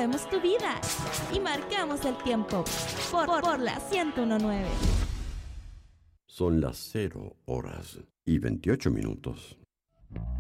movemos tu vida y marcamos el tiempo por la 101.9. Son las 0 horas y 28 minutos.